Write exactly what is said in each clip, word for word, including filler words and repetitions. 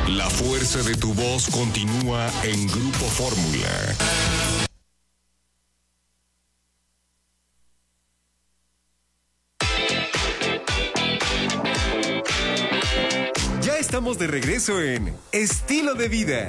La fuerza de tu voz continúa en Grupo Fórmula. Ya estamos de regreso en Estilo de Vida.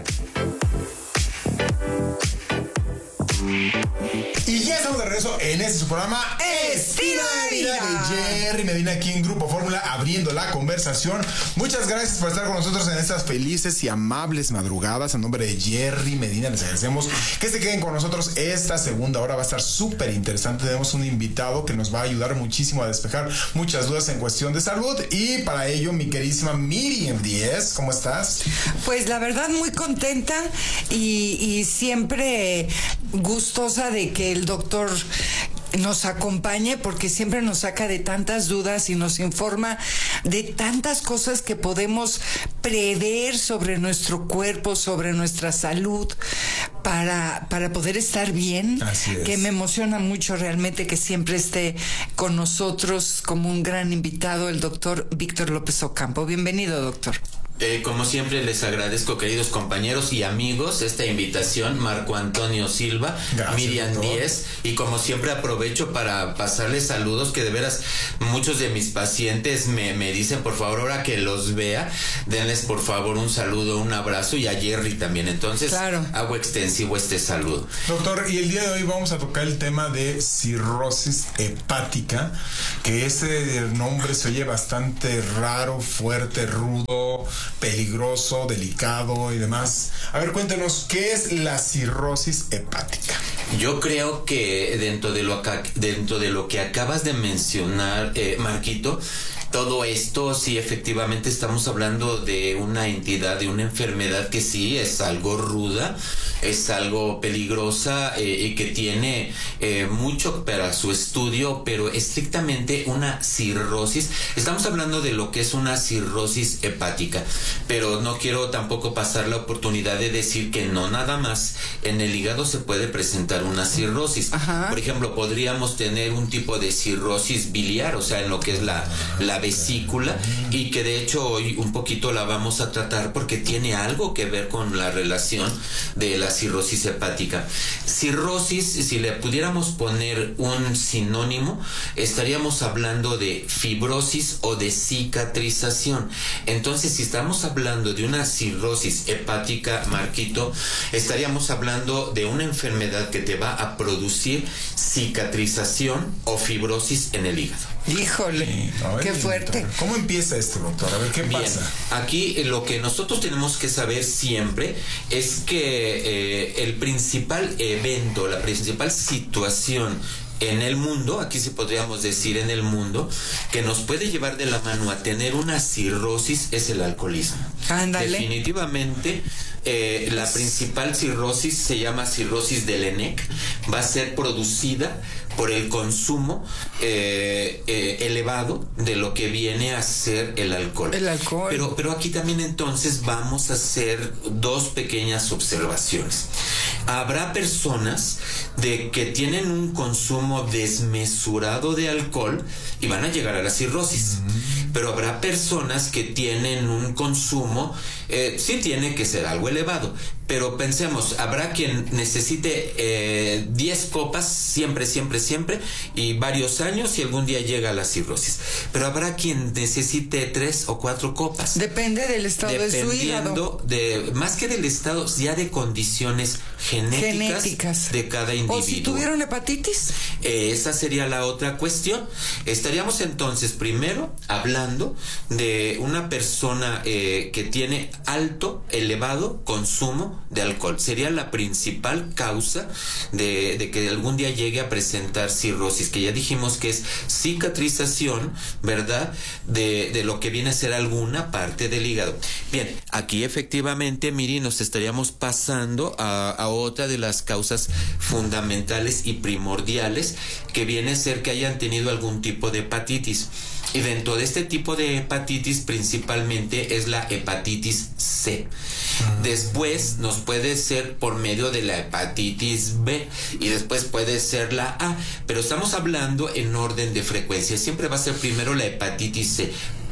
Y ya estamos de regreso en este su programa Estilo de Vida de Jerry Medina aquí en Grupo Fórmula, abriendo la conversación. Muchas gracias por estar con nosotros en estas felices y amables madrugadas. En nombre de Jerry Medina les agradecemos que se queden con nosotros. Esta segunda hora va a estar súper interesante. Tenemos un invitado que nos va a ayudar muchísimo a despejar muchas dudas en cuestión de salud. Y para ello, mi queridísima Miriam Díez, ¿cómo estás? Pues la verdad muy contenta y, y siempre gustosa de que el doctor nos acompañe, porque siempre nos saca de tantas dudas y nos informa de tantas cosas que podemos prever sobre nuestro cuerpo, sobre nuestra salud, para, para poder estar bien. Así es. Que me emociona mucho realmente que siempre esté con nosotros como un gran invitado el doctor Víctor López Ocampo. Bienvenido, doctor. Eh, como siempre les agradezco, queridos compañeros y amigos, esta invitación. Marco Antonio Silva, gracias, Miriam doctor. Díez, y como siempre aprovecho para pasarles saludos, que de veras muchos de mis pacientes me, me dicen, por favor, ahora que los vea, denles por favor un saludo, un abrazo, y a Jerry también. Entonces, claro, hago extensivo este saludo. Doctor, y el día de hoy vamos a tocar el tema de cirrosis hepática, que ese nombre se oye bastante raro, fuerte, rudo, peligroso, delicado y demás. A ver, cuéntenos, ¿qué es la cirrosis hepática? Yo creo que dentro de lo, dentro de lo que acabas de mencionar, eh, Marquito, todo esto, sí, efectivamente estamos hablando de una entidad, de una enfermedad que sí es algo ruda, es algo peligrosa, eh, y que tiene eh, mucho para su estudio, pero estrictamente una cirrosis. Estamos hablando de lo que es una cirrosis hepática, pero no quiero tampoco pasar la oportunidad de decir que no nada más en el hígado se puede presentar una cirrosis. Ajá. Por ejemplo, podríamos tener un tipo de cirrosis biliar, o sea, en lo que es la, la vesícula, y que de hecho hoy un poquito la vamos a tratar porque tiene algo que ver con la relación de la cirrosis hepática. Cirrosis, si le pudiéramos poner un sinónimo, estaríamos hablando de fibrosis o de cicatrización. Entonces, si estamos hablando de una cirrosis hepática, Marquito, estaríamos hablando de una enfermedad que te va a producir cicatrización o fibrosis en el hígado. Híjole, sí, ver, qué fuerte. Doctor, ¿cómo empieza esto, doctor? A ver, ¿qué Bien, pasa? Aquí lo que nosotros tenemos que saber siempre es que eh, el principal evento, la principal situación en el mundo, aquí sí podríamos decir en el mundo, que nos puede llevar de la mano a tener una cirrosis es el alcoholismo. Ándale. Definitivamente, eh, la principal cirrosis se llama cirrosis del E N E C, va a ser producida por el consumo eh, eh, elevado de lo que viene a ser el alcohol. El alcohol. Pero, pero aquí también entonces vamos a hacer dos pequeñas observaciones. Habrá personas de que tienen un consumo desmesurado de alcohol y van a llegar a la cirrosis. Mm-hmm. Pero habrá personas que tienen un consumo, eh, sí tiene que ser algo elevado, pero pensemos, habrá quien necesite eh, diez copas siempre, siempre, siempre, y varios años y algún día llega a la cirrosis. Pero habrá quien necesite tres o cuatro copas. Depende del estado de su hígado. Dependiendo de, más que del estado, ya de condiciones genéticas, genéticas. de cada individuo. ¿O si tuvieron hepatitis? Eh, esa sería la otra cuestión. Estaríamos entonces primero hablando de una persona eh, que tiene alto, elevado consumo de alcohol. Sería la principal causa de, de que algún día llegue a presentar cirrosis, que ya dijimos que es cicatrización, ¿verdad? De, de lo que viene a ser alguna parte del hígado. Bien, aquí efectivamente, Miri, nos estaríamos pasando a, a otra de las causas fundamentales y primordiales, que viene a ser que hayan tenido algún tipo de hepatitis. Y dentro de este tipo de hepatitis principalmente es la hepatitis C. Uh-huh. Después nos puede ser por medio de la hepatitis B y después puede ser la A, pero estamos hablando en orden de frecuencia. Siempre va a ser primero la hepatitis C.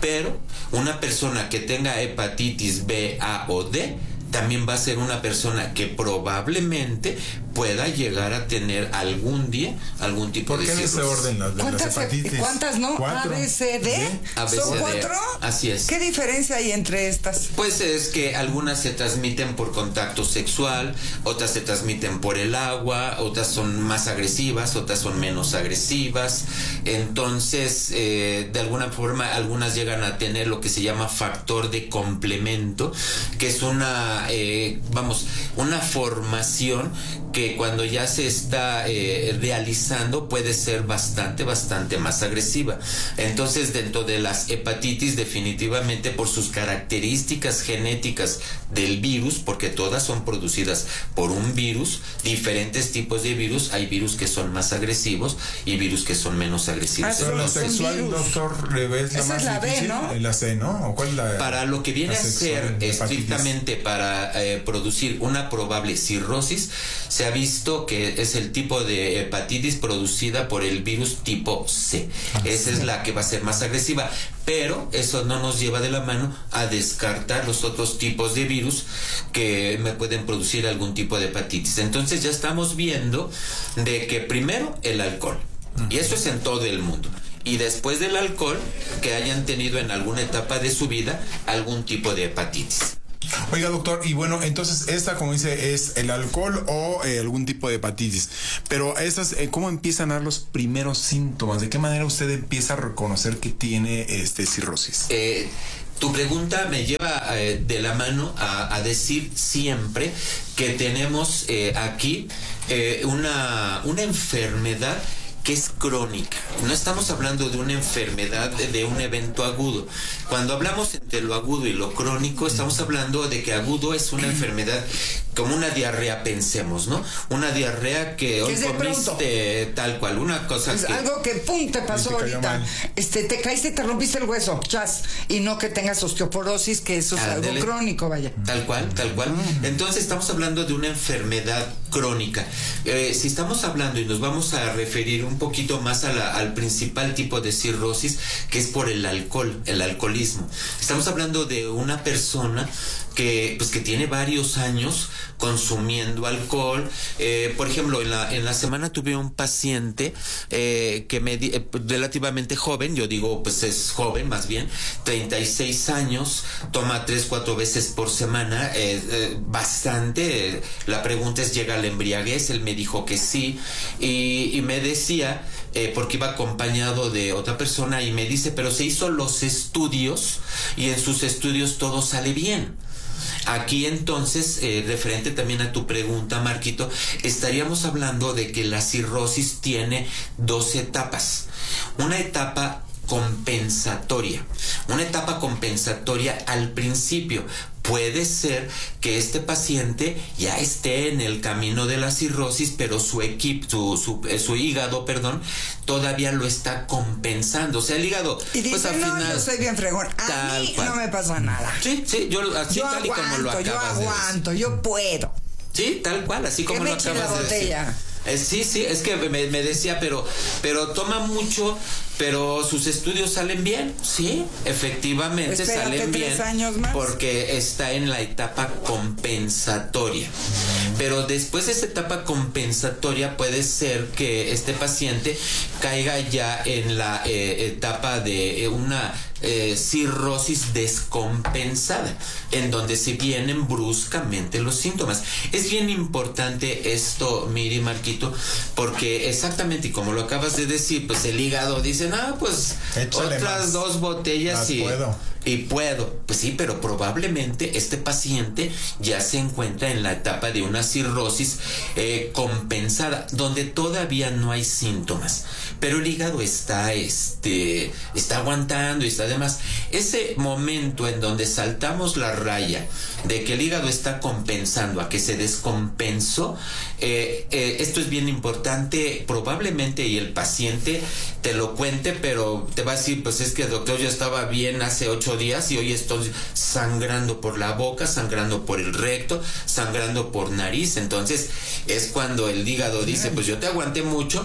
pero una persona que tenga hepatitis B, A o D también va a ser una persona que probablemente pueda llegar a tener algún día algún tipo de cirrosis. ¿Por qué en ese orden las, de las hepatitis? ¿Cuántas no? ¿Cuatro? A, B, C, D. A, B, C, ¿Son D. cuatro? Así es. ¿Qué diferencia hay entre estas? Pues es que algunas se transmiten por contacto sexual, otras se transmiten por el agua, otras son más agresivas, otras son menos agresivas. Entonces, eh, de alguna forma, algunas llegan a tener lo que se llama factor de complemento, que es una, eh, vamos, una formación que cuando ya se está eh, realizando puede ser bastante, bastante más agresiva. Entonces, dentro de las hepatitis, definitivamente por sus características genéticas del virus, porque todas son producidas por un virus, diferentes tipos de virus, hay virus que son más agresivos y virus que son menos agresivos. Ah, Pero la son sexual, virus. doctor, ¿le ves la Esa más es la B, difícil? ¿no? La C, ¿no? ¿O cuál es la? Para lo que viene la a sexual, ser hepatitis. estrictamente para eh, producir una probable cirrosis, se ha visto que es el tipo de hepatitis producida por el virus tipo C. Ah, Esa sí. es la que va a ser más agresiva, pero eso no nos lleva de la mano a descartar los otros tipos de virus que me pueden producir algún tipo de hepatitis. Entonces ya estamos viendo de que primero el alcohol, y eso es en todo el mundo. Y después del alcohol, que hayan tenido en alguna etapa de su vida algún tipo de hepatitis. Oiga, doctor, y bueno, entonces esta, como dice, es el alcohol o eh, algún tipo de hepatitis. Pero estas, eh, ¿cómo empiezan a dar los primeros síntomas? ¿De qué manera usted empieza a reconocer que tiene este cirrosis? Eh, tu pregunta me lleva eh, de la mano a, a decir siempre que tenemos eh, aquí eh, una, una enfermedad que es crónica. No estamos hablando de una enfermedad, de, de un evento agudo. Cuando hablamos entre lo agudo y lo crónico, estamos hablando de que agudo es una enfermedad como una diarrea, pensemos, ¿no? Una diarrea que hoy es de comiste tal cual, una cosa Es que... algo que pum te pasó te cayó ahorita. mal. Este, te caíste y te rompiste el hueso, chas, y no que tengas osteoporosis, que eso es Ándele. algo crónico, vaya. Tal cual, tal cual. Entonces estamos hablando de una enfermedad crónica. Eh, si estamos hablando y nos vamos a referir un poquito más a la, al principal tipo de cirrosis, que es por el alcohol, el alcoholismo. Estamos hablando de una persona que pues que tiene varios años consumiendo alcohol. Eh, por ejemplo, en la en la semana tuve un paciente eh, que me di, eh, relativamente joven, yo digo pues es joven más bien, treinta y seis años, toma tres cuatro veces por semana, eh, eh, bastante. Eh, la pregunta es, ¿llega a la embriaguez? Él me dijo que sí, y, y me decía eh, porque iba acompañado de otra persona, y me dice, pero se hizo los estudios y en sus estudios todo sale bien. Aquí entonces, eh, referente también a tu pregunta, Marquito, estaríamos hablando de que la cirrosis tiene dos etapas. Una etapa compensatoria. Una etapa compensatoria al principio. Puede ser que este paciente ya esté en el camino de la cirrosis, pero su equipo, su, su, eh, su hígado, perdón, todavía lo está compensando. O sea, el hígado, Y dice, pues al no, final, yo soy bien fregón. A tal mí cual. no me pasa nada. Sí, sí, yo así yo tal y como lo aguanto, yo acabas de decir. aguanto, yo puedo. Sí, tal cual, así como Que lo me eche acabas la de decir. botella. Eh, sí, sí, es que me, me decía, pero, pero toma mucho, pero sus estudios salen bien. Sí, efectivamente Espérate salen tres bien. años más. Porque está en la etapa compensatoria. Pero después de esta etapa compensatoria puede ser que este paciente caiga ya en la eh, etapa de eh, una eh, cirrosis descompensada, en donde se vienen bruscamente los síntomas. Es bien importante esto, Miri, Marquito, porque exactamente, y como lo acabas de decir, pues el hígado dice, ah, pues Échale otras más. dos botellas Más y puedo. y puedo. Pues sí, pero probablemente este paciente ya se encuentra en la etapa de una cirrosis eh, compensada, donde todavía no hay síntomas, pero el hígado está, este, está aguantando y está demás. Ese momento en donde saltamos la raya de que el hígado está compensando a que se descompensó, eh, eh, esto es bien importante, probablemente, y el paciente te lo cuente, pero te va a decir, pues es que doctor, yo estaba bien hace ocho días y hoy estoy sangrando por la boca, sangrando por el recto, sangrando por nariz. Entonces es cuando el hígado dice, pues yo te aguanté mucho,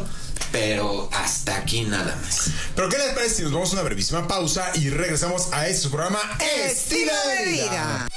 pero hasta aquí nada más. Pero ¿qué les parece si nos vamos a una brevísima pausa y regresamos a este su programa Estilo de Vida?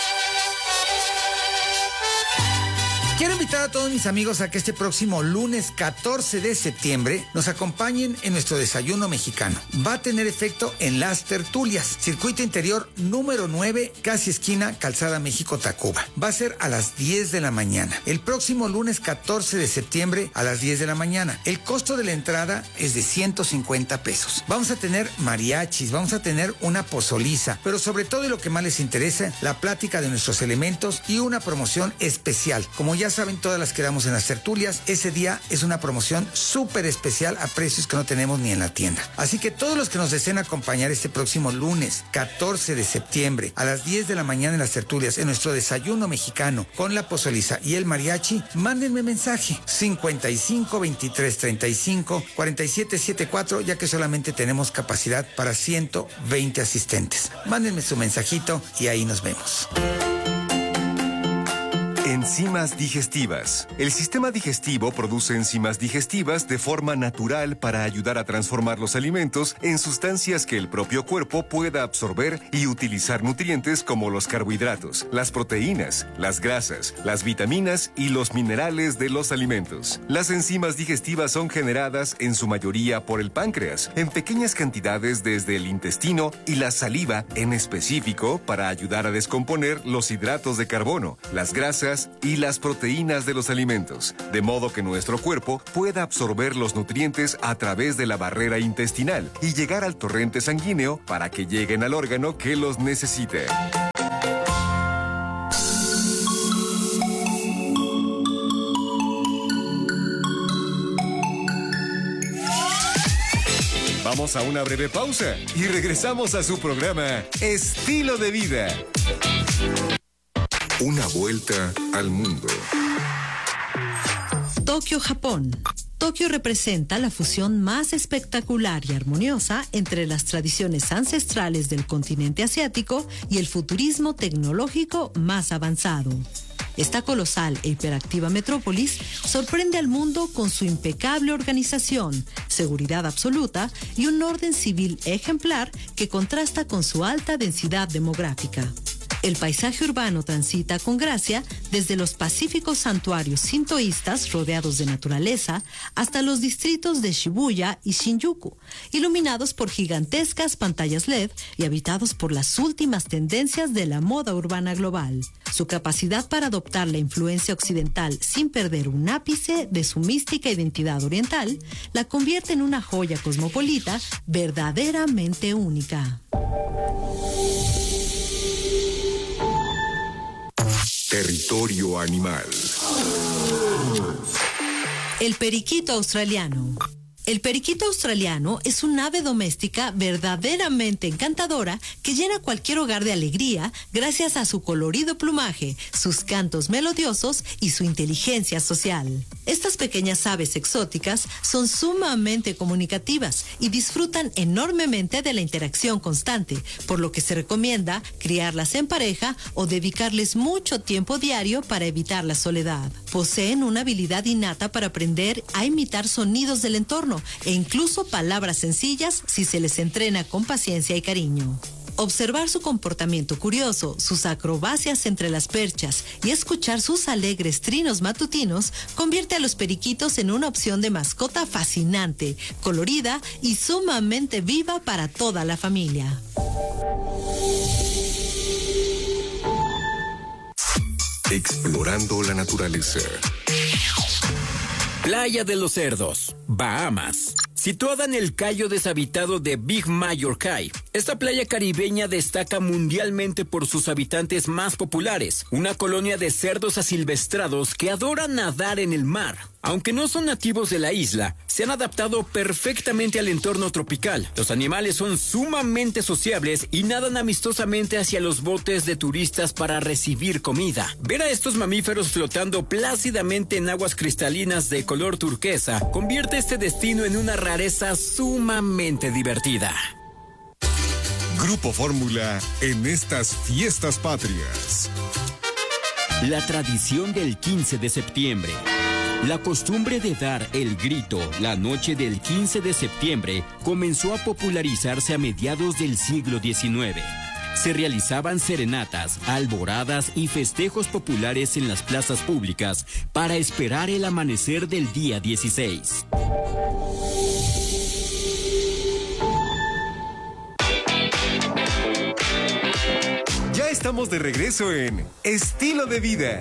Quiero invitar a todos mis amigos a que este próximo lunes catorce de septiembre nos acompañen en nuestro desayuno mexicano. Va a tener efecto en Las Tertulias, circuito interior número nueve, casi esquina Calzada México-Tacuba. Va a ser a las diez de la mañana. El próximo lunes catorce de septiembre a las diez de la mañana. El costo de la entrada es de ciento cincuenta pesos. Vamos a tener mariachis, vamos a tener una pozoliza, pero sobre todo y lo que más les interesa, la plática de nuestros elementos y una promoción especial. Como ya saben, todas las que damos en las tertulias, ese día es una promoción súper especial a precios que no tenemos ni en la tienda. Así que todos los que nos deseen acompañar este próximo lunes catorce de septiembre a las diez de la mañana en las tertulias, en nuestro desayuno mexicano con la pozoliza y el mariachi, mándenme mensaje cincuenta y cinco, veintitrés, treinta y cinco, cuarenta y siete, setenta y cuatro, ya que solamente tenemos capacidad para ciento veinte asistentes. Mándenme su mensajito y ahí nos vemos. Enzimas digestivas. El sistema digestivo produce enzimas digestivas de forma natural para ayudar a transformar los alimentos en sustancias que el propio cuerpo pueda absorber y utilizar nutrientes como los carbohidratos, las proteínas, las grasas, las vitaminas y los minerales de los alimentos. Las enzimas digestivas son generadas en su mayoría por el páncreas, en pequeñas cantidades desde el intestino y la saliva en específico para ayudar a descomponer los hidratos de carbono, las grasas y las proteínas de los alimentos, de modo que nuestro cuerpo pueda absorber los nutrientes a través de la barrera intestinal y llegar al torrente sanguíneo para que lleguen al órgano que los necesite. Vamos a una breve pausa y regresamos a su programa Estilo de Vida. Una vuelta al mundo. Tokio, Japón. Tokio representa la fusión más espectacular y armoniosa entre las tradiciones ancestrales del continente asiático y el futurismo tecnológico más avanzado. Esta colosal e hiperactiva metrópolis sorprende al mundo con su impecable organización, seguridad absoluta y un orden civil ejemplar que contrasta con su alta densidad demográfica. El paisaje urbano transita con gracia desde los pacíficos santuarios sintoístas rodeados de naturaleza hasta los distritos de Shibuya y Shinjuku, iluminados por gigantescas pantallas L E D y habitados por las últimas tendencias de la moda urbana global. Su capacidad para adoptar la influencia occidental sin perder un ápice de su mística identidad oriental la convierte en una joya cosmopolita verdaderamente única. Territorio animal. El periquito australiano. El periquito australiano es un ave doméstica verdaderamente encantadora que llena cualquier hogar de alegría gracias a su colorido plumaje, sus cantos melodiosos y su inteligencia social. Estas pequeñas aves exóticas son sumamente comunicativas y disfrutan enormemente de la interacción constante, por lo que se recomienda criarlas en pareja o dedicarles mucho tiempo diario para evitar la soledad. Poseen una habilidad innata para aprender a imitar sonidos del entorno e incluso palabras sencillas si se les entrena con paciencia y cariño. Observar su comportamiento curioso, sus acrobacias entre las perchas y escuchar sus alegres trinos matutinos convierte a los periquitos en una opción de mascota fascinante, colorida y sumamente viva para toda la familia. Explorando la naturaleza. Playa de los Cerdos, Bahamas. Situada en el cayo deshabitado de Big Major Cay, esta playa caribeña destaca mundialmente por sus habitantes más populares, una colonia de cerdos asilvestrados que adoran nadar en el mar. Aunque no son nativos de la isla, se han adaptado perfectamente al entorno tropical. Los animales son sumamente sociables y nadan amistosamente hacia los botes de turistas para recibir comida. Ver a estos mamíferos flotando plácidamente en aguas cristalinas de color turquesa convierte este destino en una rareza sumamente divertida. Grupo Fórmula en estas fiestas patrias. La tradición del quince de septiembre. La costumbre de dar el grito la noche del quince de septiembre comenzó a popularizarse a mediados del siglo diecinueve. Se realizaban serenatas, alboradas y festejos populares en las plazas públicas para esperar el amanecer del día dieciséis. Ya estamos de regreso en Estilo de Vida.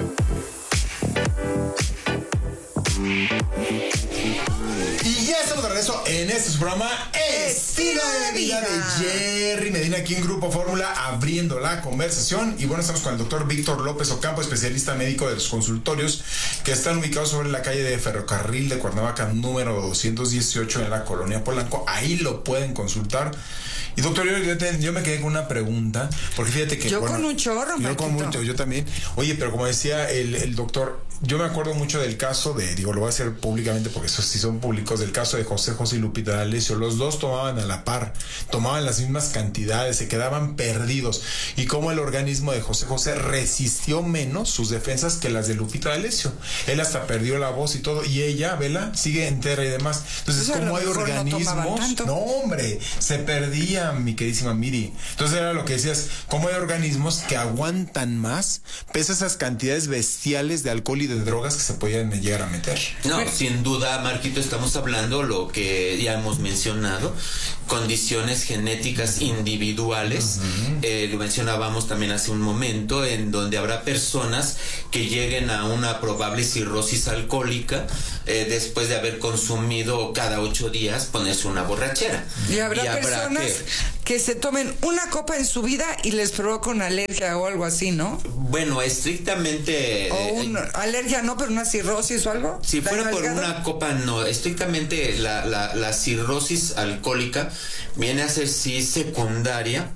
Y ya estamos de regreso en este su programa Estilo de Vida de Jerry Medina, aquí en Grupo Fórmula, abriendo la conversación. Y bueno, estamos con el doctor Víctor López Ocampo, especialista médico de los consultorios que están ubicados sobre la calle de Ferrocarril de Cuernavaca, número doscientos dieciocho, en la colonia Polanco. Ahí lo pueden consultar. Y doctor, yo, yo, te, yo me quedé con una pregunta, porque fíjate que... Yo bueno, con un chorro, Yo con mucho, yo también. Oye, pero como decía el, el doctor, yo me acuerdo mucho del caso de, digo, lo voy a hacer públicamente porque esos sí son públicos, del caso de José José y Lupita D'Alessio. Los dos tomaban a la par, tomaban las mismas cantidades, se quedaban perdidos. Y cómo el organismo de José José resistió menos sus defensas que las de Lupita D'Alessio. Él hasta perdió la voz y todo, y ella, vela, sigue entera y demás. Entonces, pues ¿cómo hay organismos? No, no, hombre, se perdía, mi queridísima Miri. Entonces era lo que decías, ¿cómo hay organismos que aguantan más pese a esas cantidades bestiales de alcohol y de drogas que se podían llegar a meter? No, sin duda, Marquito, estamos hablando lo que ya hemos mencionado, condiciones genéticas individuales. Uh-huh. Eh, lo mencionábamos también hace un momento, en donde habrá personas que lleguen a una probable cirrosis alcohólica eh, después de haber consumido cada ocho días ponerse una borrachera. Y habrá, y habrá personas que... que se tomen una copa en su vida y les provoca una alergia o algo así, ¿no? Bueno, estrictamente... O una eh, alergia, no, pero una cirrosis o algo. Si fuera por una copa, no. Estrictamente la, la, la cirrosis alcohólica viene a ser sí secundaria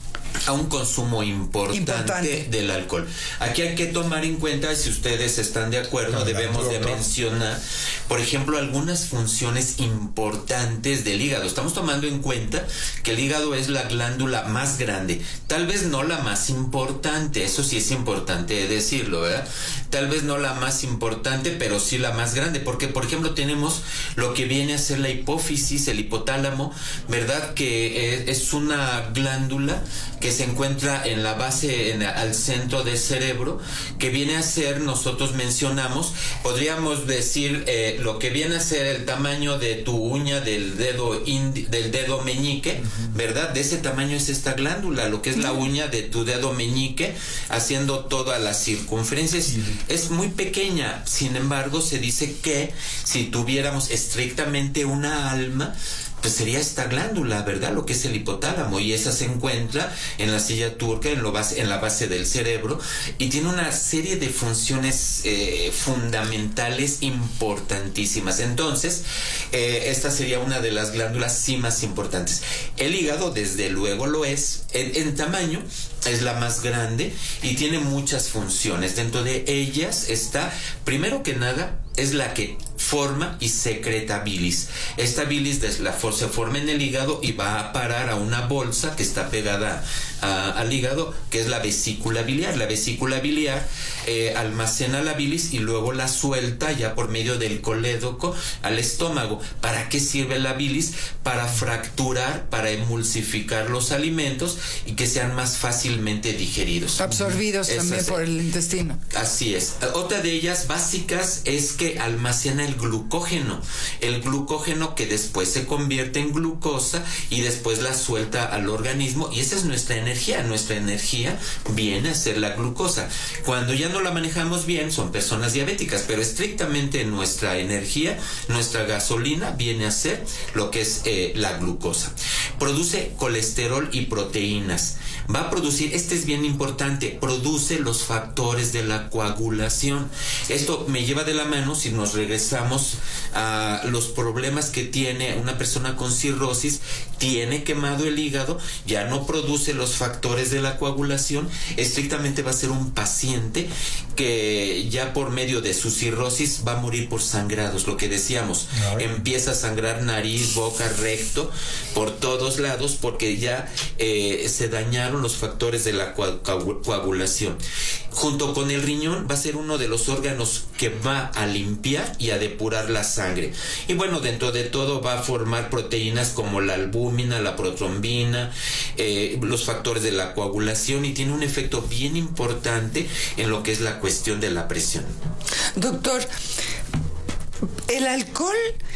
a un consumo importante, importante del alcohol. Aquí hay que tomar en cuenta, si ustedes están de acuerdo, debemos de mencionar, por ejemplo, algunas funciones importantes del hígado. Estamos tomando en cuenta que el hígado es la glándula más grande, tal vez no la más importante, eso sí es importante decirlo, ¿verdad? Tal vez no la más importante, pero sí la más grande, porque, por ejemplo, tenemos lo que viene a ser la hipófisis, el hipotálamo, ¿verdad? Que es una glándula que se encuentra en la base, en, al centro del cerebro, que viene a ser, nosotros mencionamos, podríamos decir eh, lo que viene a ser el tamaño de tu uña del dedo indi, del dedo meñique, uh-huh. ¿verdad? De ese tamaño es esta glándula, lo que es uh-huh. la uña de tu dedo meñique, haciendo toda la circunferencia. Es, es muy pequeña, sin embargo, se dice que si tuviéramos estrictamente una alma, pues sería esta glándula, ¿verdad? Lo que es el hipotálamo, y esa se encuentra en la silla turca, en, lo base, en la base del cerebro, y tiene una serie de funciones eh, fundamentales importantísimas. Entonces, eh, esta sería una de las glándulas sí más importantes. El hígado, desde luego, lo es. En, en tamaño, es la más grande y tiene muchas funciones. Dentro de ellas está, primero que nada, es la que forma y secreta bilis. Esta bilis de la, se forma en el hígado y va a parar a una bolsa que está pegada a, al hígado, que es la vesícula biliar. La vesícula biliar eh, almacena la bilis y luego la suelta ya por medio del colédoco al estómago. ¿Para qué sirve la bilis? Para fracturar, para emulsificar los alimentos y que sean más fácilmente digeridos. Absorbidos Esas, también por el intestino. Así es. Otra de ellas básicas es que almacena el glucógeno. El glucógeno que después se convierte en glucosa y después la suelta al organismo, y esa es nuestra energía. Nuestra energía viene a ser la glucosa. Cuando ya no la manejamos bien, son personas diabéticas, pero estrictamente nuestra energía, nuestra gasolina viene a ser lo que es eh, la glucosa. Produce colesterol y proteínas. Va a producir, este es bien importante, produce los factores de la coagulación. Esto me lleva de la mano si nos regresamos a los problemas que tiene una persona con cirrosis. Tiene quemado el hígado, ya no produce los factores de la coagulación. Estrictamente va a ser un paciente que ya por medio de su cirrosis va a morir por sangrados, lo que decíamos. Ay. Empieza a sangrar nariz, boca, recto, por todos lados, porque ya eh, se dañaron los factores de la coagulación. junto con el riñón va a ser uno de los órganos que va a limpiar y a depurar la sangre. Y bueno, dentro de todo va a formar proteínas como la albúmina, la protrombina, eh, los factores de la coagulación, y tiene un efecto bien importante en lo que es la cuestión de la presión. Doctor, ¿el alcohol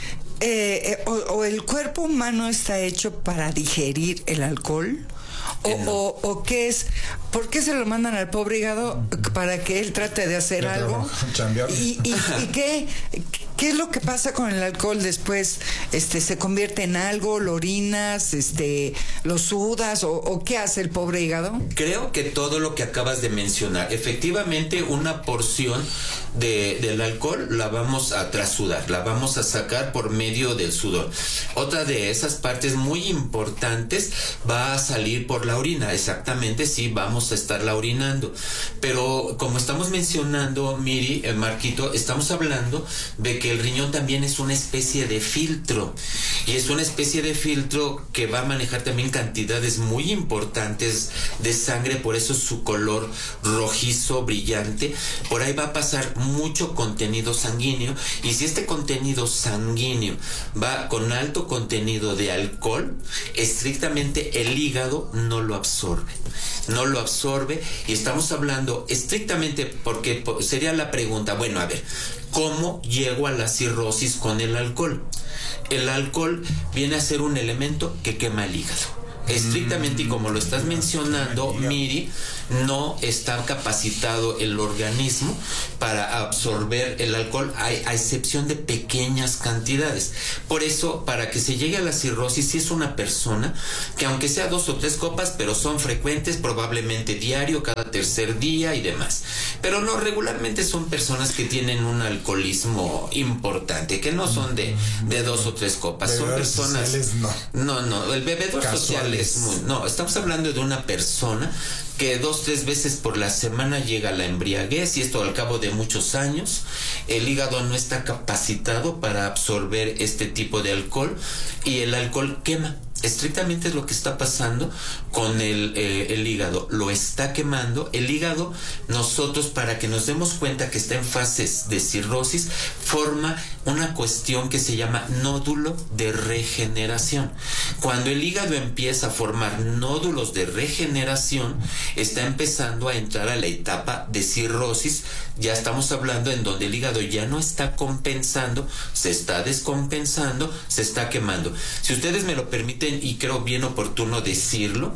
eh, o, o el cuerpo humano está hecho para digerir el alcohol? O, Eh, no. o, ¿O qué es? ¿Por qué se lo mandan al pobre hígado para que él trate de hacer Ya, algo? pero chambear. ¿Y, y, y qué, qué es lo que pasa con el alcohol después? Este, ¿se convierte en algo? ¿Lo orinas? Este, ¿lo sudas? ¿O, o qué hace el pobre hígado? Creo que todo lo que acabas de mencionar, efectivamente una porción de, del alcohol la vamos a trasudar, la vamos a sacar por medio del sudor. Otra de esas partes muy importantes va a salir por la orina, exactamente, sí, vamos a estarla orinando. Pero como estamos mencionando, Miri, eh, Marquito, estamos hablando de que el riñón también es una especie de filtro, y es una especie de filtro que va a manejar también cantidades muy importantes de sangre, por eso su color rojizo, brillante. Por ahí va a pasar mucho contenido sanguíneo, y si este contenido sanguíneo va con alto contenido de alcohol, estrictamente el hígado no lo absorbe, no lo absorbe, y estamos hablando estrictamente porque sería la pregunta, bueno, a ver, ¿cómo llego a la cirrosis con el alcohol? El alcohol viene a ser un elemento que quema el hígado. Estrictamente, y como lo estás mencionando, Miri, no está capacitado el organismo para absorber el alcohol, a, a excepción de pequeñas cantidades. Por eso, para que se llegue a la cirrosis, si es una persona que, aunque sea dos o tres copas, pero son frecuentes, probablemente diario, cada tercer día y demás. Pero no, regularmente son personas que tienen un alcoholismo importante, que no son de, de dos o tres copas. Bebedores son personas. sociales, no. No, no, el bebedor Casuales. social es muy, no, estamos hablando de una persona que dos, tres veces por la semana llega a la embriaguez, y esto al cabo de muchos años. El hígado no está capacitado para absorber este tipo de alcohol, y el alcohol quema. Estrictamente es lo que está pasando con el, eh, el hígado, lo está quemando. El hígado, nosotros, para que nos demos cuenta que está en fases de cirrosis, forma una cuestión que se llama nódulo de regeneración. Cuando el hígado empieza a formar nódulos de regeneración, está empezando a entrar a la etapa de cirrosis. Ya estamos hablando en donde el hígado ya no está compensando, se está descompensando, se está quemando. Si ustedes me lo permiten, y creo bien oportuno decirlo,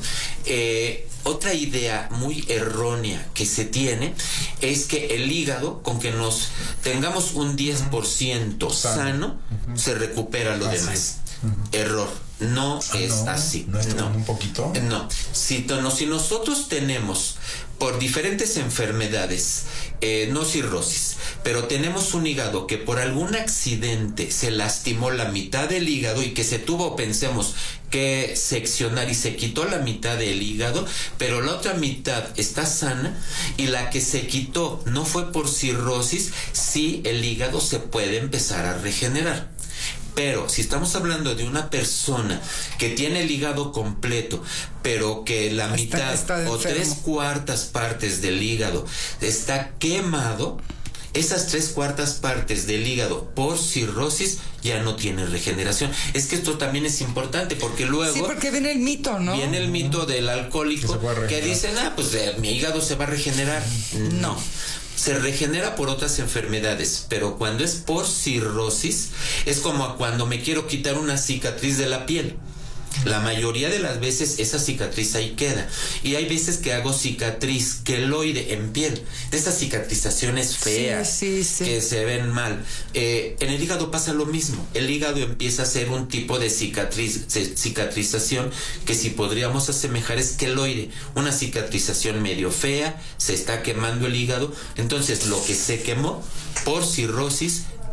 eh, otra idea muy errónea que se tiene es que el hígado, con que nos tengamos un diez por ciento sano, uh-huh, se recupera lo así demás. Uh-huh. Error. No ah, es no, así. ¿No es no. un poquito? No. Si, no, si nosotros tenemos, por diferentes enfermedades, eh, no cirrosis, pero tenemos un hígado que por algún accidente se lastimó la mitad del hígado, y que se tuvo, pensemos, que seccionar y se quitó la mitad del hígado, pero la otra mitad está sana, y la que se quitó no fue por cirrosis, sí, el hígado se puede empezar a regenerar. Pero si estamos hablando de una persona que tiene el hígado completo, pero que la está, mitad está o tres cuartas partes del hígado está quemado, esas tres cuartas partes del hígado por cirrosis ya no tiene regeneración. Es que esto también es importante, porque luego... Sí, porque viene el mito, ¿no? Viene el mito del alcohólico que, que dicen, ah, pues eh, mi hígado se va a regenerar. No. Se regenera por otras enfermedades, pero cuando es por cirrosis, es como cuando me quiero quitar una cicatriz de la piel. La mayoría de las veces esa cicatriz ahí queda, y hay veces que hago cicatriz queloide en piel, de esas cicatrizaciones feas, sí, sí, sí, que se ven mal. Eh, en el hígado pasa lo mismo. El hígado empieza a hacer un tipo de cicatriz, cicatrización que, si podríamos asemejar, es queloide, una cicatrización medio fea, se está quemando el hígado. Entonces lo que se quemó por cirrosis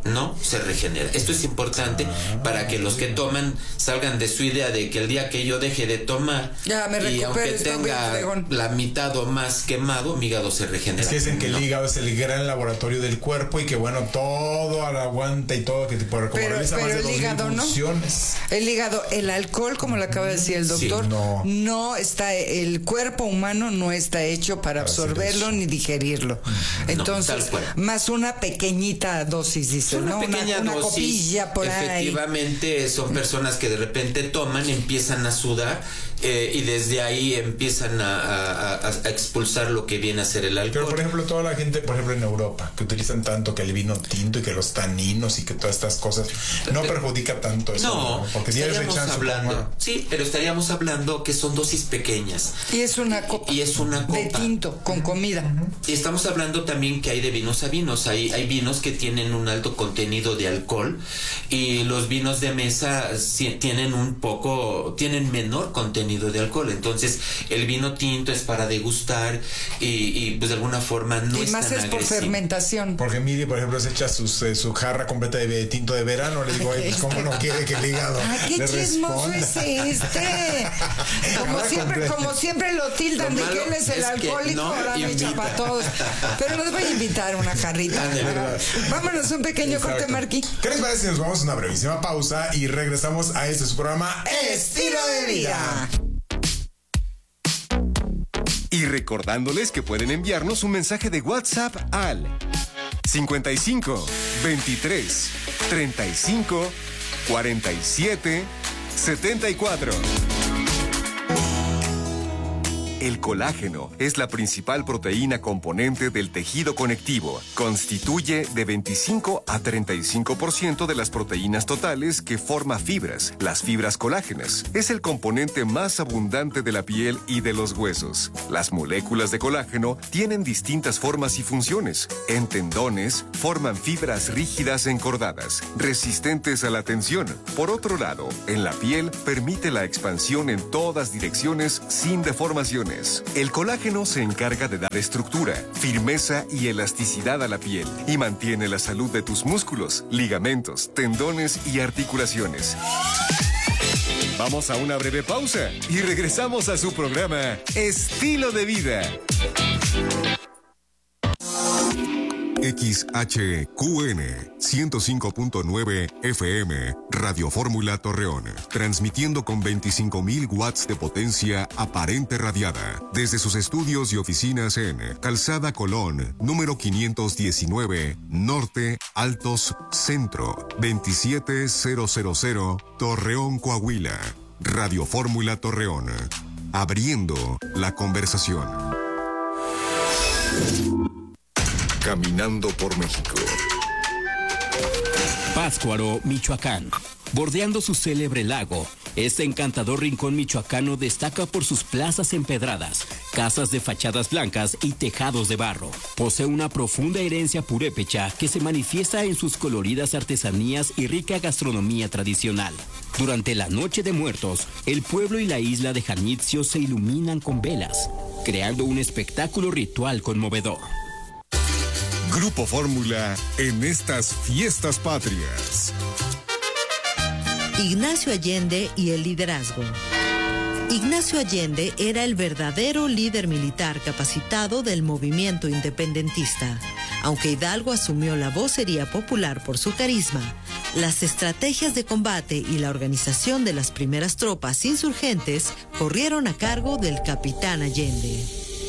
no se regenera. Esto es importante ah, para que los que toman salgan de su idea de que el día que yo deje de tomar ya, me y aunque tenga la mitad o más quemado, mi hígado se regenera. Es que dicen que no. el hígado es el gran laboratorio del cuerpo y que bueno, todo al aguanta y todo que tipo como pero, realiza pero más de el dos hígado mil no. funciones. El hígado, el alcohol, como lo acaba de decir el doctor, sí, no. no está, el cuerpo humano no está hecho para, para absorberlo ni digerirlo. Entonces, no, más una pequeñita dosis, dice, una ¿no? Pequeña una, una dosis, copilla por efectivamente ahí. Son personas que de repente toman, empiezan a sudar eh, y desde ahí empiezan a, a, a, a expulsar lo que viene a ser el alcohol. Pero por ejemplo, toda la gente, por ejemplo en Europa, que utilizan tanto que el vino tinto y que los taninos y que todas estas cosas, no perjudica tanto eso. No, ¿no? Porque estaríamos hablando, como... sí, pero estaríamos hablando que son dosis pequeñas. Y es una copa. Y es una copa. De tinto, con comida. Y estamos hablando también que hay de vinos a vinos. Hay, hay vinos que tienen un alto contenido de alcohol y los vinos de mesa tienen un poco, tienen menor contenido de alcohol. Entonces, el vino tinto es para degustar y, y pues de alguna forma no y es más tan es por agresivo. Fermentación. Porque Miri, por ejemplo, se echa sus, eh, su jarra completa de tinto de verano. Le digo, ay, pues cómo no quiere que el hígado ah, qué le chismoso responda. es este. Como siempre, como siempre lo tildan lo de que él es el es alcohólico, no ahora me echa para todos. Pero nos voy a invitar una jarrita. Ah, de verdad. Vámonos un pequeño Exacto. corte, Marqui. ¿Qué les parece si nos vamos a una brevísima pausa y regresamos a este su programa Estilo de Vida? Y recordándoles que pueden enviarnos un mensaje de WhatsApp al cincuenta y cinco, veintitrés, treinta y cinco, cuarenta y siete, setenta y cuatro. El colágeno es la principal proteína componente del tejido conectivo. Constituye de veinticinco a treinta y cinco por ciento de las proteínas totales que forma fibras, las fibras colágenas. Es el componente más abundante de la piel y de los huesos. Las moléculas de colágeno tienen distintas formas y funciones. En tendones, forman fibras rígidas encordadas, resistentes a la tensión. Por otro lado, en la piel permite la expansión en todas direcciones sin deformaciones. El colágeno se encarga de dar estructura, firmeza y elasticidad a la piel y mantiene la salud de tus músculos, ligamentos, tendones y articulaciones. Vamos a una breve pausa y regresamos a su programa Estilo de Vida. X H Q N ciento cinco punto nueve F M Radio Fórmula Torreón, transmitiendo con veinticinco mil watts de potencia aparente radiada desde sus estudios y oficinas en Calzada Colón, número quinientos diecinueve, Norte, Altos, Centro, veintisiete mil, Torreón, Coahuila. Radio Fórmula Torreón, abriendo la conversación. Caminando por México. Pátzcuaro, Michoacán. Bordeando su célebre lago, este encantador rincón michoacano destaca por sus plazas empedradas, casas de fachadas blancas y tejados de barro. Posee una profunda herencia purépecha que se manifiesta en sus coloridas artesanías y rica gastronomía tradicional. Durante la Noche de Muertos, el pueblo y la isla de Janitzio se iluminan con velas, creando un espectáculo ritual conmovedor. Grupo Fórmula en estas fiestas patrias. Ignacio Allende y el liderazgo. Ignacio Allende era el verdadero líder militar capacitado del movimiento independentista. Aunque Hidalgo asumió la vocería popular por su carisma, las estrategias de combate y la organización de las primeras tropas insurgentes corrieron a cargo del capitán Allende.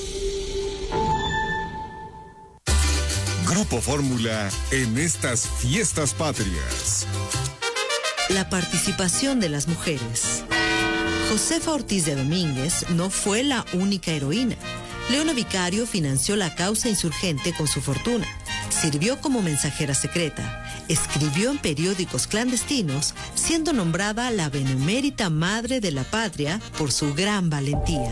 Grupo Fórmula en estas fiestas patrias. La participación de las mujeres. Josefa Ortiz de Domínguez no fue la única heroína. Leona Vicario financió la causa insurgente con su fortuna. Sirvió como mensajera secreta. Escribió en periódicos clandestinos, siendo nombrada la benemérita madre de la patria por su gran valentía.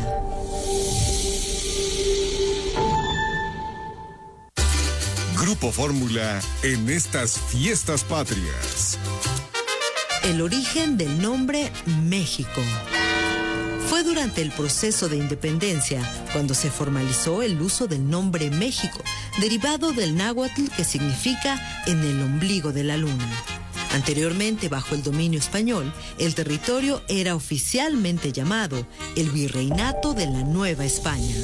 Grupo Fórmula en estas fiestas patrias. El origen del nombre México. Fue durante el proceso de independencia cuando se formalizó el uso del nombre México, derivado del náhuatl que significa en el ombligo de la luna. Anteriormente, bajo el dominio español, el territorio era oficialmente llamado el Virreinato de la Nueva España.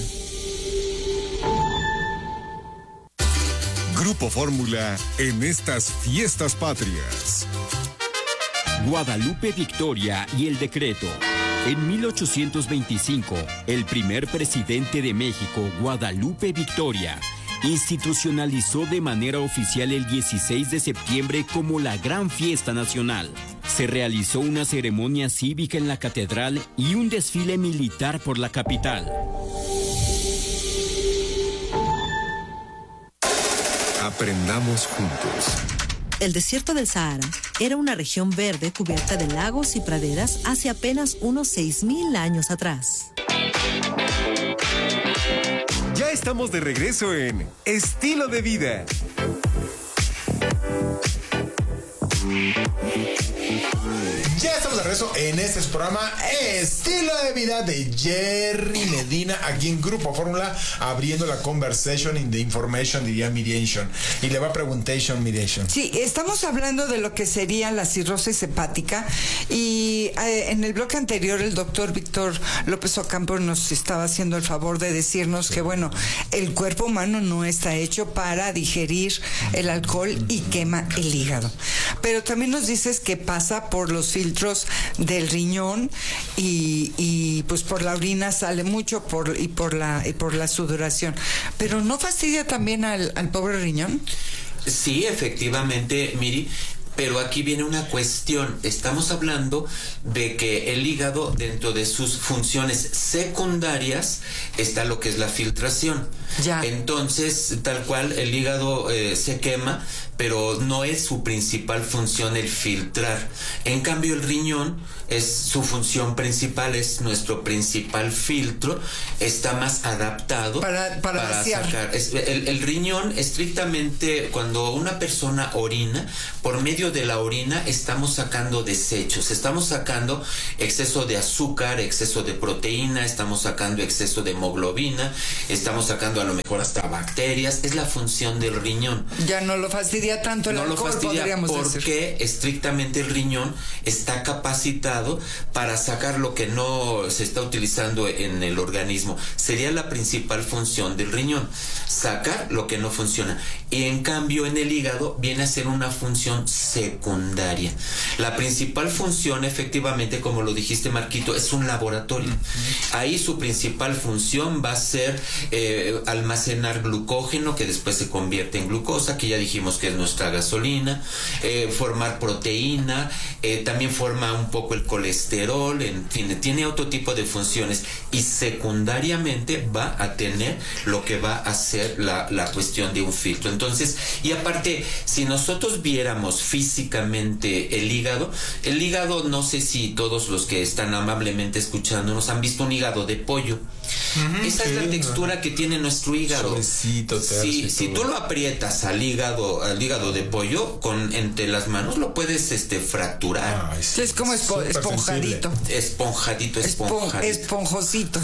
Grupo Fórmula en estas fiestas patrias. Guadalupe Victoria y el decreto. En mil ochocientos veinticinco, el primer presidente de México, Guadalupe Victoria, institucionalizó de manera oficial el dieciséis de septiembre como la gran fiesta nacional. Se realizó una ceremonia cívica en la catedral y un desfile militar por la capital. Aprendamos juntos. El desierto del Sahara era una región verde cubierta de lagos y praderas hace apenas unos seis mil años atrás. Ya estamos de regreso en Estilo de Vida. Ya estamos de regreso en este programa Estilo de Vida de Jerry Medina, aquí en Grupo Fórmula, abriendo la conversation in the information, diría Mediation. Y le va a preguntation, Mediation. Sí, estamos hablando de lo que sería la cirrosis hepática y eh, en el bloque anterior el doctor Víctor López Ocampo nos estaba haciendo el favor de decirnos que, bueno, el cuerpo humano no está hecho para digerir el alcohol y quema el hígado. Pero también nos dices que pasa por los filtros del riñón y, y pues por la orina sale mucho por, y, por la, y por la sudoración. Pero ¿no fastidia también al, al pobre riñón? Sí, efectivamente, Miri. Pero aquí viene una cuestión. Estamos hablando de que el hígado, dentro de sus funciones secundarias, está lo que es la filtración. Ya. Entonces, tal cual, el hígado eh, se quema, pero no es su principal función el filtrar. En cambio, el riñón es su función principal, es nuestro principal filtro, está más adaptado para, para, para vaciar. sacar. Es, el, el riñón, estrictamente, cuando una persona orina, por medio de la orina estamos sacando desechos, estamos sacando exceso de azúcar, exceso de proteína, estamos sacando exceso de hemoglobina, estamos sacando a lo mejor hasta bacterias. Es la función del riñón. Ya no lo fastidia tanto el no alcohol, lo fastidia podríamos porque decir. Estrictamente el riñón está capacitado para sacar lo que no se está utilizando en el organismo. Sería la principal función del riñón, sacar lo que no funciona. Y en cambio en el hígado viene a ser una función secundaria. La principal función, efectivamente, como lo dijiste, Marquito, es un laboratorio. Ahí su principal función va a ser eh, almacenar glucógeno, que después se convierte en glucosa, que ya dijimos que es nuestra gasolina, eh, formar proteína, eh, también forma un poco el colesterol, en fin, tiene otro tipo de funciones, y secundariamente va a tener lo que va a ser la, la cuestión de un filtro. Entonces, y aparte, si nosotros viéramos físicamente el hígado, el hígado, no sé si todos los que están amablemente escuchándonos han visto un hígado de pollo. Uh-huh, Esa sí, es la textura ¿no? que tiene nuestro hígado. Suavecito, si, si tú lo aprietas al hígado, al hígado de pollo, con entre las manos lo puedes este fracturar. Ay, sí, es como espo, esponjadito. Esponjadito, esponjadito. Esponjosito.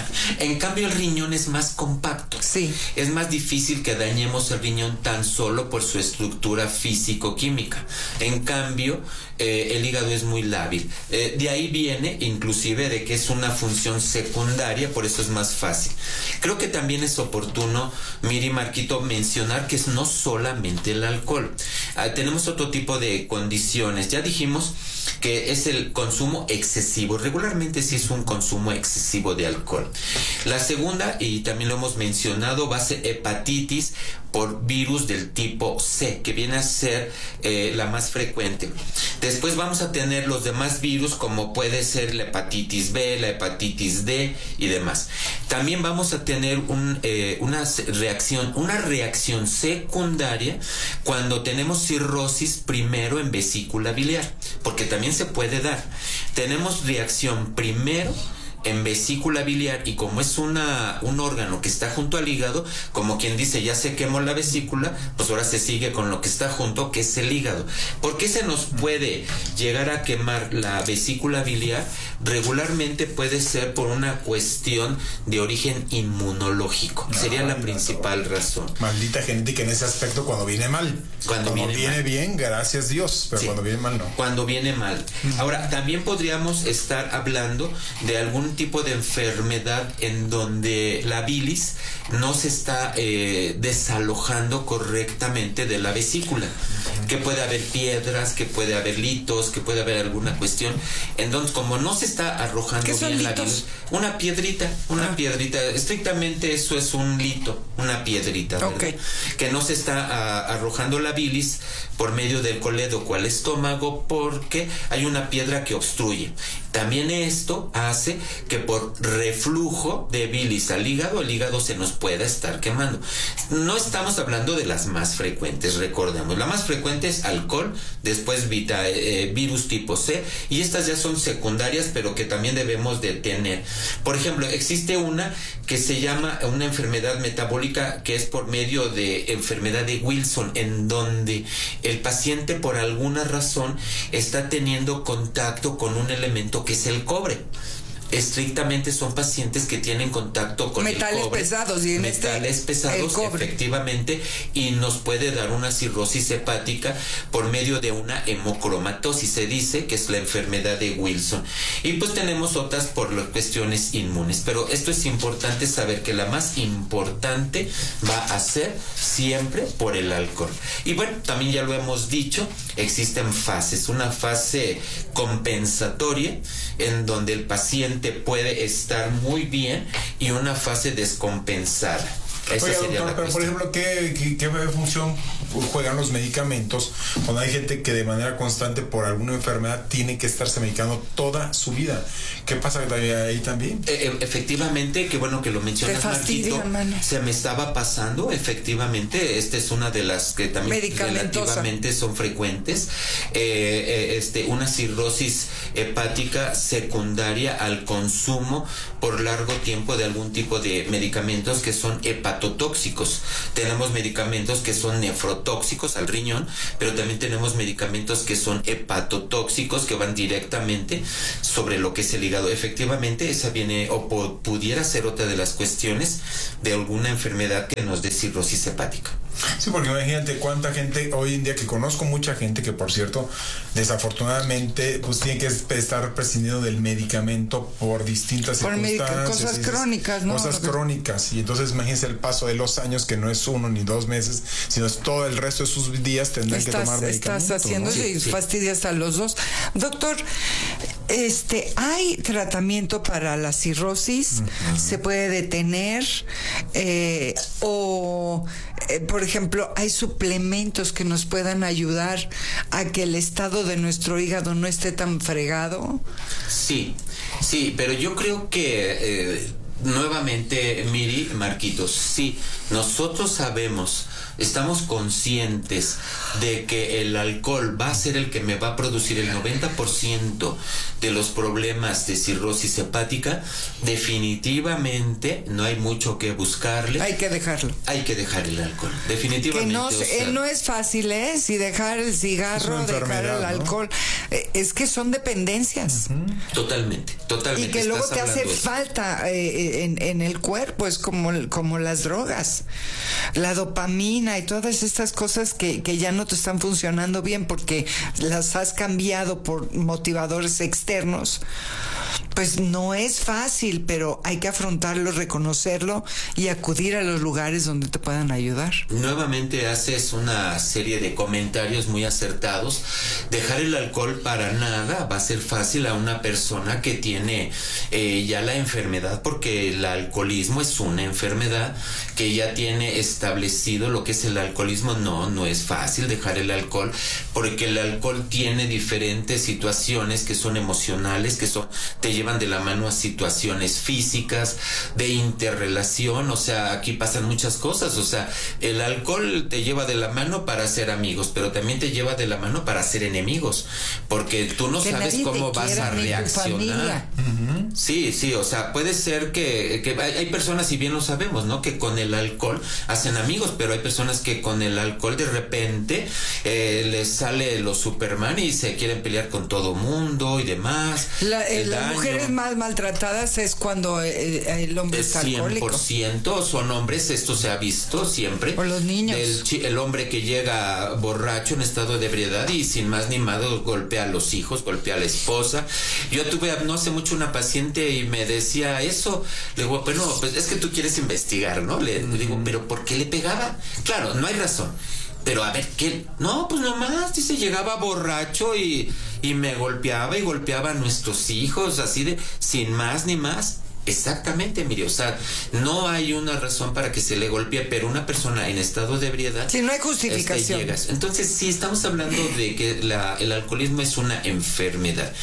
En cambio el riñón es más compacto. Sí. Es más difícil que dañemos el riñón tan solo por su estructura físico-química. En cambio, eh, el hígado es muy lábil. Eh, de ahí viene, inclusive, de que es una función secundaria, por eso es más fácil. Creo que también es oportuno, Miri, Marquito, mencionar que es no solamente el alcohol. Ah, tenemos otro tipo de condiciones. Ya dijimos que es el consumo excesivo. Regularmente sí es un consumo excesivo de alcohol. La segunda, y también lo hemos mencionado, va a ser hepatitis por virus del tipo C, que viene a ser eh, la más frecuente. Después vamos a tener los demás virus, como puede ser la hepatitis B, la hepatitis D y demás. También vamos a tener un, eh, una reacción, una reacción secundaria cuando tenemos cirrosis primero en vesícula biliar, porque también se puede dar. Tenemos reacción primero en vesícula biliar, y como es una un órgano que está junto al hígado, como quien dice, ya se quemó la vesícula, pues ahora se sigue con lo que está junto, que es el hígado. ¿Por qué se nos puede llegar a quemar la vesícula biliar? regularmente puede ser por una cuestión de origen inmunológico. No, sería la principal razón. Maldita genética en ese aspecto cuando viene mal. Cuando, cuando viene, viene mal. bien, gracias Dios, pero sí, cuando viene mal no. Cuando viene mal. Mm. Ahora, también podríamos estar hablando de algún tipo de enfermedad en donde la bilis no se está eh, desalojando correctamente de la vesícula. Mm. Que puede haber piedras, que puede haber litos, que puede haber alguna cuestión. Entonces, como no se está arrojando bien litos? la bilis, una piedrita, una ah. piedrita, estrictamente eso es un lito, una piedrita, ¿verdad? Okay. Que no se está a, arrojando la bilis por medio del colédoco al estómago porque hay una piedra que obstruye. También esto hace que por reflujo de bilis al hígado, el hígado se nos pueda estar quemando. No estamos hablando de las más frecuentes, recordemos. La más frecuente es alcohol, después vita, eh, virus tipo C, y estas ya son secundarias, pero que también debemos de tener. Por ejemplo, existe una que se llama una enfermedad metabólica que es por medio de enfermedad de Wilson, en donde el paciente por alguna razón está teniendo contacto con un elemento que es el cobre. Estrictamente son pacientes que tienen contacto con metales el cobre, pesados y en metales este, pesados efectivamente, y nos puede dar una cirrosis hepática por medio de una hemocromatosis. Se dice que es la enfermedad de Wilson, y pues tenemos otras por las cuestiones inmunes, pero esto es importante saber que la más importante va a ser siempre por el alcohol. Y bueno, también ya lo hemos dicho, existen fases, una fase compensatoria en donde el paciente puede estar muy bien y una fase descompensada. Esa Oye, sería doctor, la pero por ejemplo, ¿qué, qué, ¿qué función juegan los medicamentos cuando hay gente que de manera constante por alguna enfermedad tiene que estarse medicando toda su vida? ¿Qué pasa ahí también? Eh, efectivamente, qué bueno que lo mencionas, Marquito. Se me estaba pasando, efectivamente, esta es una de las que también relativamente son frecuentes. Eh, eh, este, una cirrosis hepática secundaria al consumo por largo tiempo de algún tipo de medicamentos que son hepatotóxicos. Tenemos medicamentos que son nefrotóxicos al riñón, pero también tenemos medicamentos que son hepatotóxicos que van directamente sobre lo que es el hígado. Efectivamente, esa viene o pudiera ser otra de las cuestiones de alguna enfermedad que nos dé cirrosis hepática. Sí, porque imagínate cuánta gente hoy en día, que conozco mucha gente que, por cierto, desafortunadamente pues tiene que estar prescindiendo del medicamento por distintas por circunstancias, cosas crónicas, ¿no? Cosas crónicas, y entonces imagínense el paso de los años, que no es uno ni dos meses, sino es todo el resto de sus días tendrán estás, que tomar medicamentos. Estás haciendo eso, ¿no? Y sí, fastidias a los dos. Doctor, este, ¿hay tratamiento para la cirrosis? Uh-huh. ¿Se puede detener? Eh, o, eh, por ejemplo, ¿hay suplementos que nos puedan ayudar a que el estado de nuestro hígado no esté tan fregado? Sí, sí, pero yo creo que... Eh, nuevamente, Miri, Marquitos, sí, nosotros sabemos, estamos conscientes de que el alcohol va a ser el que me va a producir el noventa por ciento de los problemas de cirrosis hepática. Definitivamente no hay mucho que buscarle. Hay que dejarlo. Hay que dejar el alcohol, definitivamente. Que no, o sea, no es fácil, ¿eh? Si dejar el cigarro, dejar el alcohol, ¿no? Es que son dependencias. Uh-huh. Totalmente, totalmente. Y que luego te hace eso. falta eh, en, en el cuerpo, es como, como las drogas, la dopamina y todas estas cosas que, que ya no te están funcionando bien porque las has cambiado por motivadores externos. Pues no es fácil, pero hay que afrontarlo, reconocerlo y acudir a los lugares donde te puedan ayudar. Nuevamente haces una serie de comentarios muy acertados. Dejar el alcohol para nada va a ser fácil a una persona que tiene eh, ya la enfermedad, porque el alcoholismo es una enfermedad que ya tiene establecido lo que es el alcoholismo. No, no es fácil dejar el alcohol, porque el alcohol tiene diferentes situaciones que son emocionales, que son te llevan de la mano a situaciones físicas, de interrelación. O sea, aquí pasan muchas cosas. O sea, el alcohol te lleva de la mano para ser amigos, pero también te lleva de la mano para ser enemigos, porque tú no que sabes cómo vas a reaccionar. Uh-huh. Sí, sí, o sea, puede ser que que, que hay, hay personas, si bien lo sabemos, ¿no? Que con el alcohol hacen amigos, pero hay personas que con el alcohol de repente eh, les sale los Superman y se quieren pelear con todo mundo y demás. La, eh, las mujeres más maltratadas es cuando eh, el hombre está alcohólico. cien por ciento son hombres, esto se ha visto siempre. Por los niños. El, el hombre que llega borracho en estado de ebriedad y sin más ni más golpea a los hijos, golpea a la esposa. Yo tuve no hace mucho una paciente y me decía eso. Le digo, bueno, pues es que tú quieres investigar, ¿no? Le, le digo, pero ¿por qué le pegaba? Claro, no hay razón. Pero a ver, ¿qué? No, pues nomás, dice, llegaba borracho y, y me golpeaba y golpeaba a nuestros hijos, así de, sin más ni más. Exactamente, mire, o sea, no hay una razón para que se le golpee, pero una persona en estado de ebriedad... Sí, no hay justificación. Este, Entonces, sí, estamos hablando de que la, el alcoholismo es una enfermedad.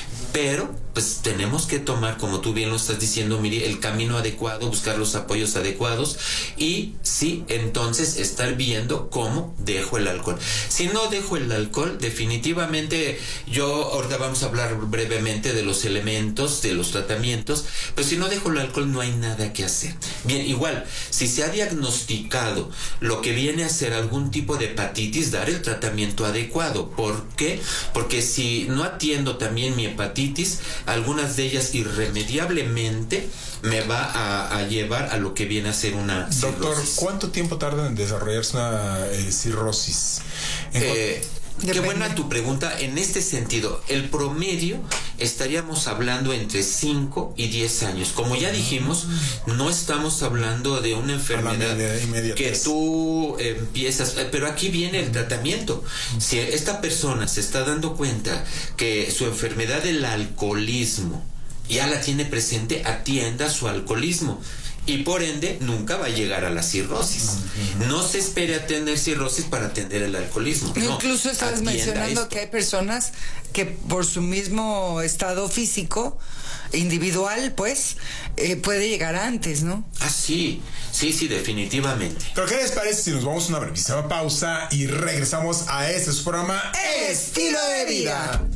Pero, pues, tenemos que tomar, como tú bien lo estás diciendo, Miri, el camino adecuado, buscar los apoyos adecuados y, sí, entonces, estar viendo cómo dejo el alcohol. Si no dejo el alcohol, definitivamente, yo, ahorita vamos a hablar brevemente de los elementos, de los tratamientos, pero si no dejo el alcohol, no hay nada que hacer. Bien, igual, si se ha diagnosticado lo que viene a ser algún tipo de hepatitis, dar el tratamiento adecuado. ¿Por qué? Porque si no atiendo también mi hepatitis, algunas de ellas irremediablemente me va a, a llevar a lo que viene a ser una cirrosis. Doctor, ¿cuánto tiempo tarda en desarrollarse una eh, cirrosis? Eh, qué buena tu pregunta. En este sentido, el promedio estaríamos hablando entre cinco y diez años. Como ya dijimos, no estamos hablando de una enfermedad que tú empiezas, pero aquí viene el tratamiento. Si esta persona se está dando cuenta que su enfermedad del alcoholismo ya la tiene presente, atienda su alcoholismo. Y por ende nunca va a llegar a la cirrosis. Uh-huh. No se espere a tener cirrosis para atender el alcoholismo. No, incluso estabas mencionando esto. Que hay personas que por su mismo estado físico individual, pues, eh, puede llegar antes, ¿no? Ah, sí, sí, sí, definitivamente. Pero ¿qué les parece si nos vamos a una brevísima pausa y regresamos a este su programa Estilo de Vida?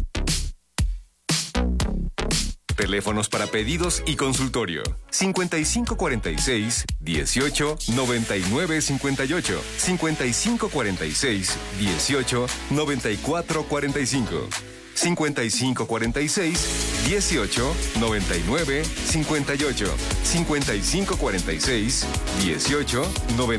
Teléfonos para pedidos y consultorio. cincuenta y cinco cuarenta y seis, dieciocho, noventa y nueve cincuenta y ocho. cincuenta y cinco cuarenta y seis, dieciocho, noventa y cuatro cuarenta y cinco. cincuenta y cinco cuarenta y seis, dieciocho, noventa y nueve cincuenta y ocho. cincuenta y cinco cuarenta y seis, dieciocho, noventa y nueve